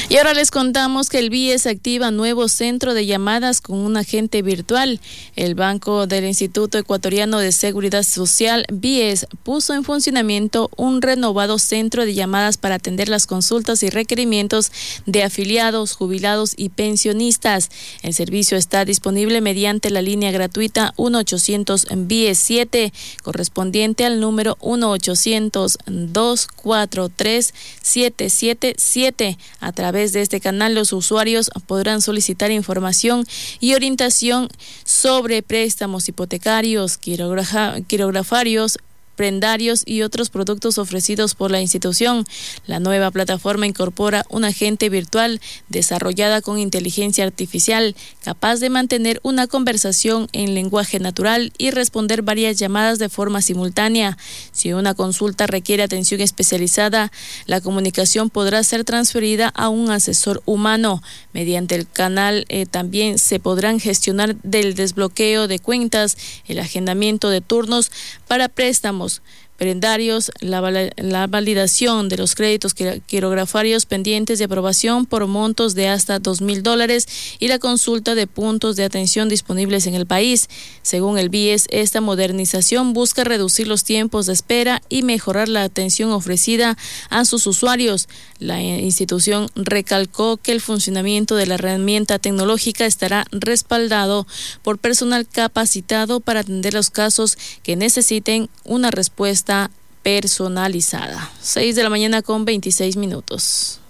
Y ahora les contamos que el BIES activa nuevo centro de llamadas con un agente virtual. El Banco del Instituto Ecuatoriano de Seguridad Social, BIES, puso en funcionamiento un renovado centro de llamadas para atender las consultas y requerimientos de afiliados, jubilados y pensionistas. El servicio está disponible mediante la línea gratuita 1-800-BIES-7, correspondiente al número 1-800-243-777. A través de este canal, los usuarios podrán solicitar información y orientación sobre préstamos hipotecarios, quirografarios, prendarios y otros productos ofrecidos por la institución. La nueva plataforma incorpora un agente virtual desarrollada con inteligencia artificial, capaz de mantener una conversación en lenguaje natural y responder varias llamadas de forma simultánea. Si una consulta requiere atención especializada, la comunicación podrá ser transferida a un asesor humano. Mediante el canal también se podrán gestionar del desbloqueo de cuentas, el agendamiento de turnos para préstamos, prendarios, la validación de los créditos quirografarios pendientes de aprobación por montos de hasta $2,000 y la consulta de puntos de atención disponibles en el país. Según el BIES, esta modernización busca reducir los tiempos de espera y mejorar la atención ofrecida a sus usuarios. La institución recalcó que el funcionamiento de la herramienta tecnológica estará respaldado por personal capacitado para atender los casos que necesiten una respuesta personalizada. 6 de la mañana con 26 minutos.